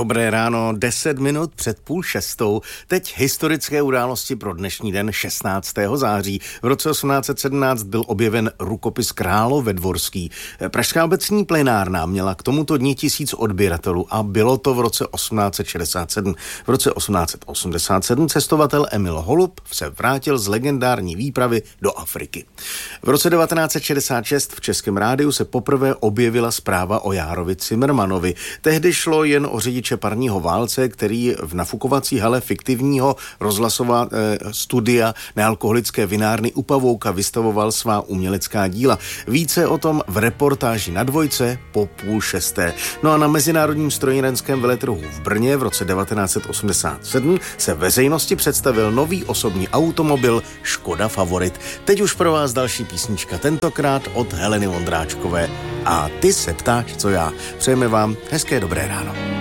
Dobré ráno, 10 minut před 5:30. Teď historické události pro dnešní den 16. září. V roce 1817 byl objeven rukopis Královédvorský. Pražská obecní plenárna měla k tomuto dni 1000 odběratelů a bylo to v roce 1867. V roce 1887 cestovatel Emil Holub se vrátil z legendární výpravy do Afriky. V roce 1966 v Českém rádiu se poprvé objevila zpráva o Járovi Cimrmanovi. Tehdy šlo jen o řidiče parního válce, který v nafukovací hale fiktivního rozhlasová studia nealkoholické vinárny u Pavouka vystavoval svá umělecká díla. Více o tom v reportáži na Dvojce po 5:30. No a na mezinárodním strojírenském veletrhu v Brně v roce 1987 se veřejnosti představil nový osobní automobil Škoda Favorit. Teď už pro vás další písnička, tentokrát od Heleny Vondráčkové. A ty se ptáš, co já. Přejeme vám hezké dobré ráno.